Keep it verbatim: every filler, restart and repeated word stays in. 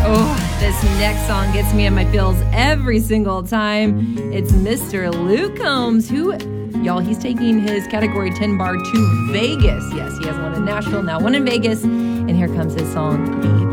Oh, this next song gets me in my feels every single time. It's Mister Luke Combs, who, y'all, he's taking his Category ten bar to Vegas. Yes, he has one in Nashville, now one in Vegas. And here comes his song,